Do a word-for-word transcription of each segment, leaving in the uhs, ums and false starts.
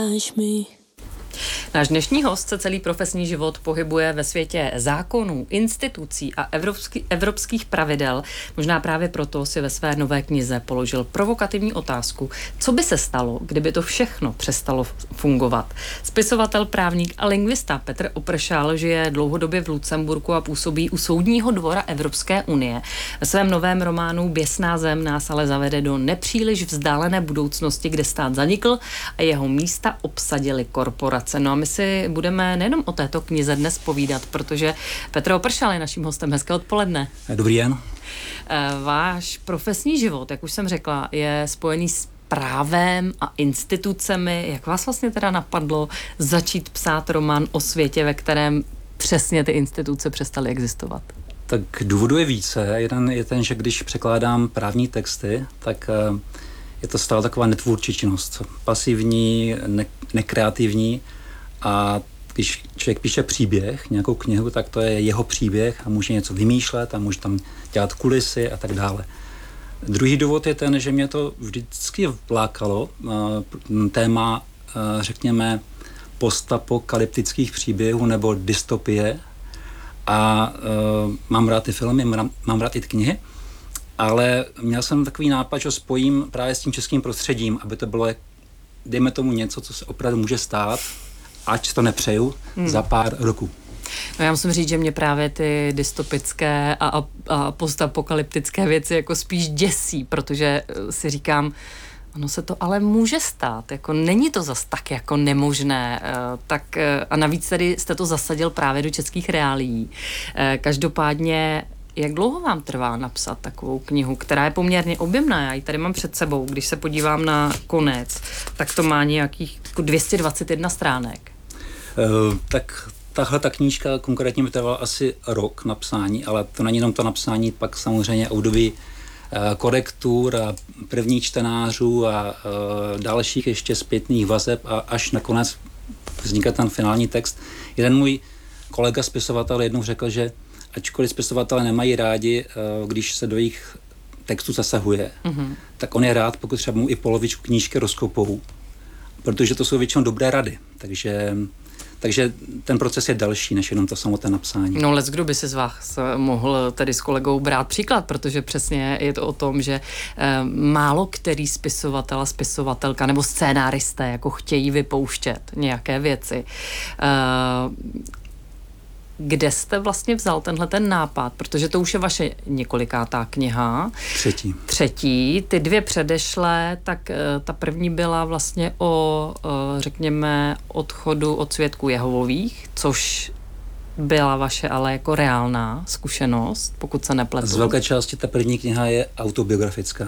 touch me. Náš dnešní host se celý profesní život pohybuje ve světě zákonů, institucí a evropský, evropských pravidel. Možná právě proto si ve své nové knize položil provokativní otázku, co by se stalo, kdyby to všechno přestalo fungovat. Spisovatel, právník a lingvista Petr Opršal žije dlouhodobě v Lucemburku a působí u Soudního dvora Evropské unie. Ve svém novém románu Běsná zem nás ale zavede do nepříliš vzdálené budoucnosti, kde stát zanikl a jeho místa obsadili korporace. No a my si budeme nejenom o této knize dnes povídat, protože Petr Opršal je naším hostem. Hezké odpoledne. Dobrý den. Váš profesní život, jak už jsem řekla, je spojený s právem a institucemi. Jak vás vlastně teda napadlo začít psát román o světě, ve kterém přesně ty instituce přestaly existovat? Tak důvodů je více. Jeden je ten, že když překládám právní texty, tak je to stále taková netvůrčí činnost. Pasivní, ne- nekreativní. A když člověk píše příběh, nějakou knihu, tak to je jeho příběh a může něco vymýšlet a může tam dělat kulisy a tak dále. Druhý důvod je ten, že mě to vždycky lákalo. Téma, řekněme, postapokalyptických příběhů nebo dystopie. A mám rád ty filmy, mám rád i ty knihy. Ale měl jsem takový nápad, že spojím právě s tím českým prostředím, aby to bylo, dejme tomu něco, co se opravdu může stát, ať to nepřeju, hmm. za pár roků. No já musím říct, že mě právě ty dystopické a, a, a postapokalyptické věci jako spíš děsí, protože si říkám, ono se to ale může stát, jako není to zas tak jako nemožné, tak a navíc tady jste to zasadil právě do českých reálií. Každopádně jak dlouho vám trvá napsat takovou knihu, která je poměrně objemná? Já ji tady mám před sebou. Když se podívám na konec, tak to má nějakých dvě stě dvacet jedna stránek. Uh, tak tahle ta knížka konkrétně mi trvala asi rok napsání, ale to není jenom to napsání, pak samozřejmě období uh, korektur a prvních čtenářů a uh, dalších ještě zpětných vazeb a až nakonec vzniká ten finální text. Jeden můj kolega spisovatel jednou řekl, že ačkoliv spisovatelé nemají rádi, když se do jejich textu zasahuje, mm-hmm. tak on je rád, pokud třeba mu i polovičku knížky rozkopou, protože to jsou většinou dobré rady. Takže, takže ten proces je další, než jenom to samotné napsání. No les, kdo by si z vás mohl tedy s kolegou brát příklad, protože přesně je to o tom, že eh, málo který spisovatel a spisovatelka nebo scénáristé jako chtějí vypouštět nějaké věci. Eh, Kde jste vlastně vzal tenhle ten nápad? Protože to už je vaše několikátá kniha. Třetí. Třetí. Ty dvě předešlé, tak ta první byla vlastně o, řekněme, odchodu od svědků Jehovových, což byla vaše ale jako reálná zkušenost, pokud se nepletu. Z velké části ta první kniha je autobiografická.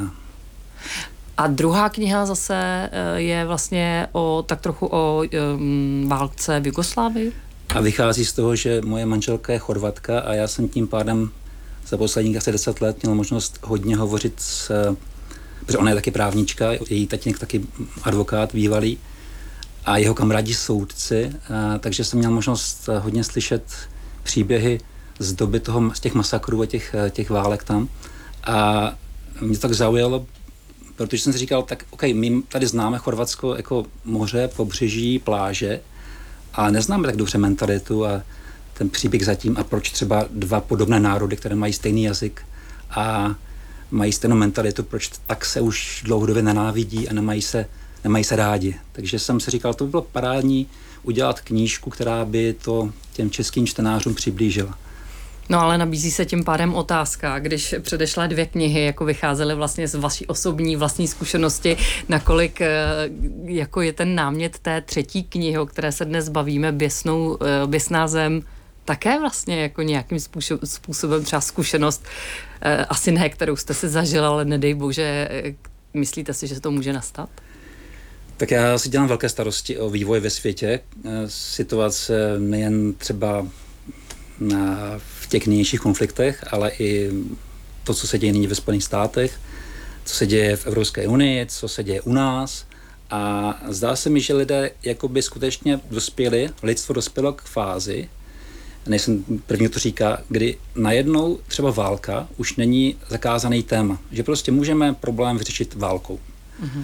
A druhá kniha zase je vlastně o, tak trochu o um, válce v Jugoslávii. A vychází z toho, že moje manželka je Chorvatka a já jsem tím pádem za posledních asi deset let měl možnost hodně hovořit s... Protože ona je taky právnička, její tatínek taky advokát bývalý a jeho kamarádi soudci, a, takže jsem měl možnost hodně slyšet příběhy z doby toho, z těch masakrů a těch, těch válek tam. A mě to tak zaujalo, protože jsem si říkal, tak OK, my tady známe Chorvatsko jako moře, pobřeží, pláže, ale neznáme tak dobře mentalitu a ten příběh zatím a proč třeba dva podobné národy, které mají stejný jazyk a mají stejnou mentalitu, proč tak se už dlouhodobě nenávidí a nemají se, nemají se rádi. Takže jsem si říkal, to by bylo parádní udělat knížku, která by to těm českým čtenářům přiblížila. No ale nabízí se tím pádem otázka, když předešlé dvě knihy jako vycházely vlastně z vaší osobní vlastní zkušenosti, nakolik jako je ten námět té třetí knihy, o které se dnes bavíme, Běsnou, Běsná zem, také vlastně jako nějakým způsobem třeba zkušenost, asi ne, kterou jste si zažil, ale nedej bože, myslíte si, že to může nastat? Tak já si dělám velké starosti o vývoj ve světě, situace nejen třeba na, v těch nynějších konfliktech, ale i to, co se děje nyní ve Spojených státech, co se děje v Evropské unii, co se děje u nás. A zdá se mi, že lidé jakoby skutečně dospěli, lidstvo dospělo k fázi, nejsem první, to říká, kdy najednou třeba válka už není zakázaný téma. Že prostě můžeme problém vyřešit válkou. Mm-hmm.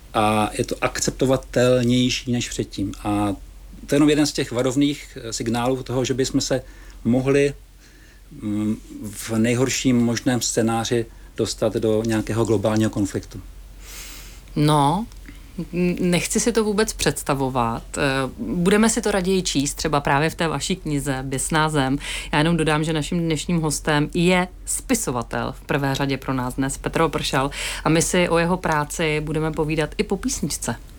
a je to akceptovatelnější než předtím. A to je jenom jeden z těch varovných signálů toho, že bychom se mohli v nejhorším možném scénáři dostat do nějakého globálního konfliktu. No, nechci si to vůbec představovat. Budeme si to raději číst, třeba právě v té vaší knize Běsná zem. Já jenom dodám, že naším dnešním hostem je spisovatel v prvé řadě pro nás dnes, Petr Opršal, a my si o jeho práci budeme povídat i po písničce.